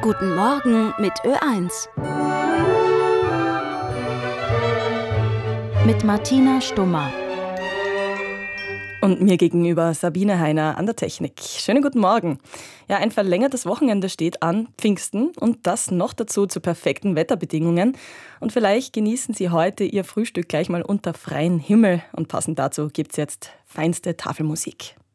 Guten Morgen mit Ö1. Mit Martina Stummer. Und mir gegenüber Sabine Heiner an der Technik. Schönen guten Morgen. Ja, ein verlängertes Wochenende steht an, Pfingsten, und das noch dazu zu perfekten Wetterbedingungen. Und vielleicht genießen Sie heute Ihr Frühstück gleich mal unter freiem Himmel. Und passend dazu gibt's jetzt feinste Tafelmusik.